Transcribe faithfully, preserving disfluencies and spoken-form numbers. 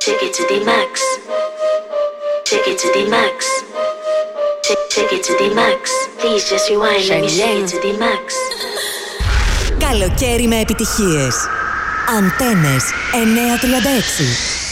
Take it to the max. Take it to the max. Take, take it to the max. Please just rewind, let me take it to the max. Καλοκαίρι με επιτυχίες. Αντένες εννιακόσια τριάντα έξι.